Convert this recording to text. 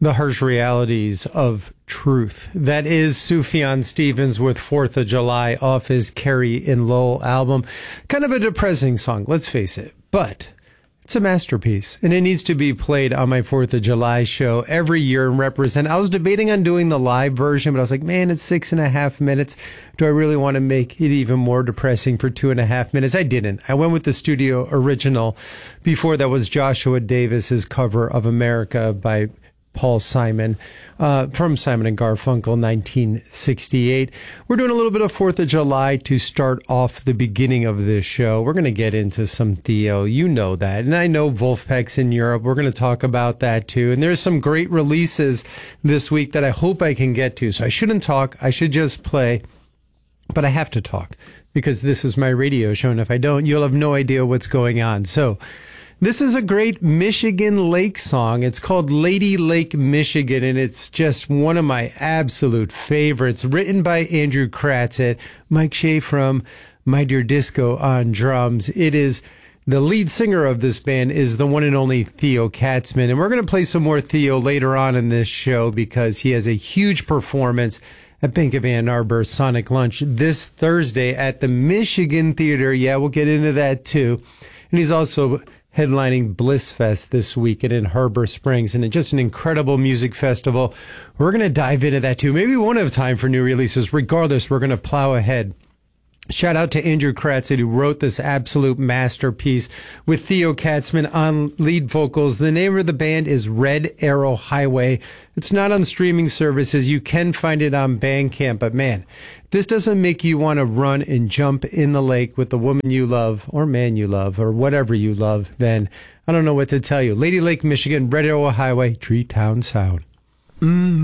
the harsh realities of truth. That is Sufjan Stevens with 4th of July off his Carrie and Lowell album. Kind of a depressing song, let's face it, but it's a masterpiece, and it needs to be played on my 4th of July show every year and represent. I was debating on doing the live version, but I was like, man, it's 6.5 minutes. Do I really want to make it even more depressing for 2.5 minutes? I didn't. I went with the studio original. Before that was Joshua Davis's cover of America by Paul Simon, from Simon and Garfunkel, 1968. We're doing a little bit of 4th of July to start off the beginning of this show. We're going to get into some Theo. You know that. And I know Wolfpack's in Europe. We're going to talk about that too. And there's some great releases this week that I hope I can get to. So I shouldn't talk. I should just play. But I have to talk because this is my radio show. And if I don't, you'll have no idea what's going on. So this is a great Michigan Lake song. It's called Lady Lake, Michigan, and it's just one of my absolute favorites. Written by Andrew Kratzit, Mike Shea from My Dear Disco on drums. It is the lead singer of this band is the one and only Theo Katzman, and we're going to play some more Theo later on in this show because he has a huge performance at Bank of Ann Arbor Sonic Lunch this Thursday at the Michigan Theater. Yeah, we'll get into that too. And he's also headlining Bliss Fest this weekend in Harbor Springs, and it's just an incredible music festival. We're going to dive into that too. Maybe we won't have time for new releases. Regardless, we're going to plow ahead. Shout out to Andrew Kratzit, who wrote this absolute masterpiece with Theo Katzman on lead vocals. The name of the band is Red Arrow Highway. It's not on streaming services. You can find it on Bandcamp, but man, if this doesn't make you want to run and jump in the lake with the woman you love or man you love or whatever you love, then I don't know what to tell you. Lady Lake, Michigan, Red Arrow Highway, Tree Town Sound.